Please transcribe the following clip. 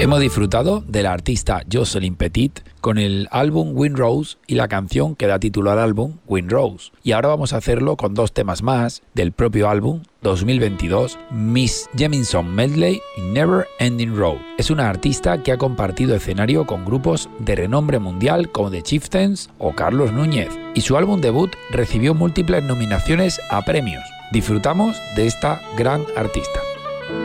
Hemos disfrutado de la artista Jocelyn Petit con el álbum Windrose y la canción que da título al álbum, Windrose. Y ahora vamos a hacerlo con dos temas más del propio álbum 2022, Miss Jemison Medley y Never Ending Road. Es una artista que ha compartido escenario con grupos de renombre mundial como The Chieftains o Carlos Núñez, y su álbum debut recibió múltiples nominaciones a premios. Disfrutamos de esta gran artista.